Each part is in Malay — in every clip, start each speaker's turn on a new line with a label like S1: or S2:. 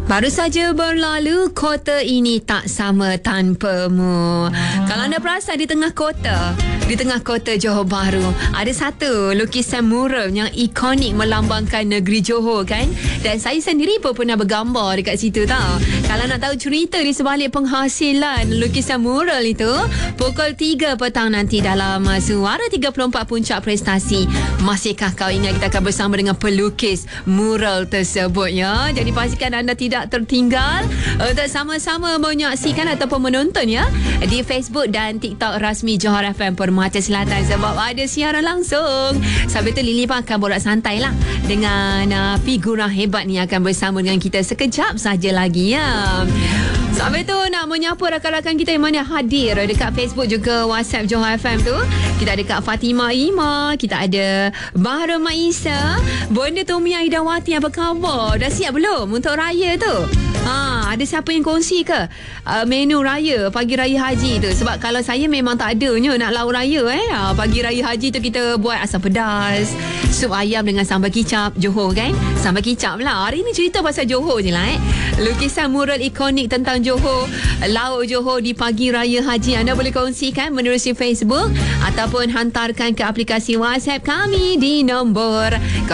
S1: Baru saja berlalu, kota ini tak sama tanpamu. Kalau anda perasan di tengah kota Johor Bahru, ada satu lukisan mural yang ikonik melambangkan negeri Johor kan. Dan saya sendiri pun pernah bergambar dekat situ tau. Kalau nak tahu cerita di sebalik penghasilan lukisan mural itu, pukul 3 petang nanti dalam Suara 34 Puncak Prestasi. Masihkah kau ingat kita akan bersama dengan pelukis mural tersebut ya? Jadi pastikan anda tidak tertinggal untuk sama-sama menyaksikan ataupun menonton ya di Facebook dan TikTok rasmi Johor FM Permata Selatan, sebab ada siaran langsung. Sampai tu Lily pun akan borak santai lah dengan figura hebat ni akan bersama dengan kita sekejap saja lagi ya. Sampai tu nak menyapa rakan-rakan kita yang mana hadir dekat Facebook juga WhatsApp Johor FM tu. Kita ada Kak Fatimah Ima, kita ada Bahra Maisa, Bonda Tommy Aidawati. Apa khabar? Dah siap belum untuk raya tu? Ada siapa yang kongsi ke menu raya pagi raya haji tu? Sebab kalau saya memang tak adanya nak lauk raya pagi raya haji tu kita buat asam pedas, sup ayam dengan sambal kicap Johor kan. Sambal kicap lah. Hari ni cerita pasal Johor je lah lukisan mural ikonik tentang Johor, lauk Johor di pagi raya haji. Anda boleh kongsikan menerusi Facebook ataupun hantarkan ke aplikasi WhatsApp kami di nombor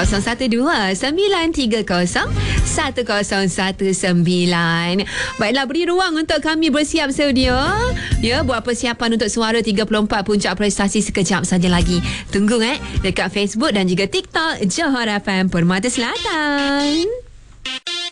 S1: 012-9301-1019. Baiklah, beri ruang untuk kami bersiap sedia ya, buat persiapan untuk Suara 34 Puncak Prestasi sekejap saja lagi. Tunggu dekat Facebook dan juga TikTok Johor FM Permata Selatan.